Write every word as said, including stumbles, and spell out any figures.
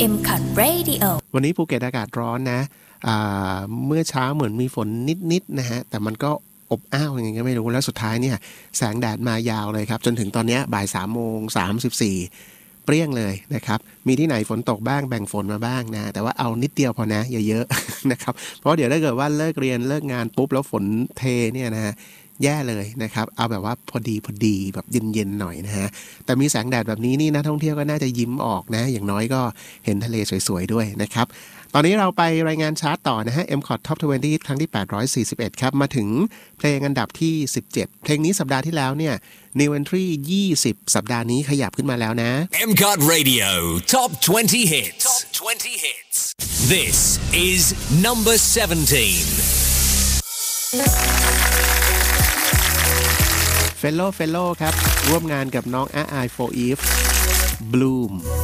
เอ็ม คอท Radio วันนี้ภูเก็ตอากาศร้อนนะเมื่อเช้าเหมือนมีฝนนิดๆนะฮะแต่มันก็อบอ้าวยังไงก็ไม่รู้แล้วสุดท้ายเนี่ยแสงแดดมายาวเลยครับจนถึงตอนนี้บ่ายสามโมงสามสิบสี่เปรี้ยงเลยนะครับมีที่ไหนฝนตกบ้างแบ่งฝนมาบ้างนะแต่ว่าเอานิดเดียวพอนะอย่าเยอะนะครับเพราะเดี๋ยวถ้าเกิดว่าเลิกเรียนเลิกงานปุ๊บแล้วฝนเทเนี่ยนะฮะแย่เลยนะครับเอาแบบว่าพอดีพอดีแบบเย็นๆหน่อยนะฮะแต่มีแสงแดดแบบนี้นี่นักท่องเที่ยวก็น่าจะยิ้มออกนะอย่างน้อยก็เห็นทะเลสวยๆด้วยนะครับตอนนี้เราไปรายงานชาร์ตต่อนะฮะ เอ็ม คอท Top ยี่สิบครั้งที่แปดร้อยสี่สิบเอ็ดครับมาถึงเพลงอันดับที่สิบเจ็ดเพลงนี้สัปดาห์ที่แล้วเนี่ย New Entry ยี่สิบสัปดาห์นี้ขยับขึ้นมาแล้วนะเอ็ม คอท Radio Top twenty Hits Top twenty Hits This is number seventeen Fellow Fellow ครับร่วมงานกับน้องอาอาย โฟร์ Eve Bloom